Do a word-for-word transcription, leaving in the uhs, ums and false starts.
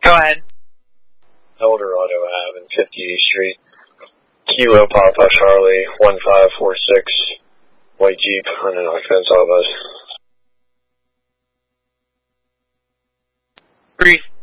Go ahead. Eldorado Ave and fifty-eighth Street. Kilo Papa Charlie, one five four six. White Jeep, unoccupants, all of us. Brief.